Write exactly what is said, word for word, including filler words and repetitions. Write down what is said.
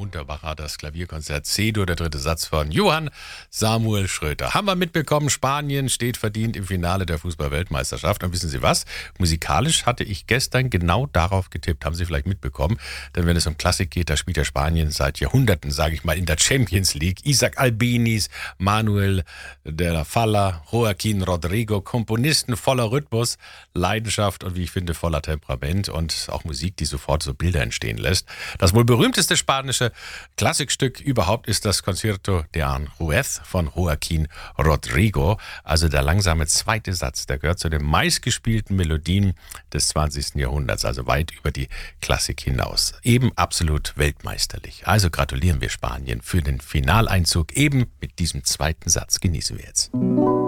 Unterbacher, das Klavierkonzert C-Dur, der dritte Satz von Johann Samuel Schröter. Haben wir mitbekommen, Spanien steht verdient im Finale der Fußball-Weltmeisterschaft. Und wissen Sie was? Musikalisch hatte ich gestern genau darauf getippt. Haben Sie vielleicht mitbekommen? Denn wenn es um Klassik geht, da spielt ja Spanien seit Jahrhunderten, sage ich mal, in der Champions League. Isaac Albéniz, Manuel de la Falla, Joaquín Rodrigo, Komponisten voller Rhythmus, Leidenschaft und wie ich finde voller Temperament und auch Musik, die sofort so Bilder entstehen lässt. Das wohl berühmteste spanische Klassikstück überhaupt ist das Concierto de Aranjuez von Joaquín Rodrigo. Also der langsame zweite Satz, der gehört zu den meistgespielten Melodien des zwanzigsten Jahrhunderts, also weit über die Klassik hinaus. Eben absolut weltmeisterlich. Also gratulieren wir Spanien für den Finaleinzug eben mit diesem zweiten Satz. Genießen wir jetzt.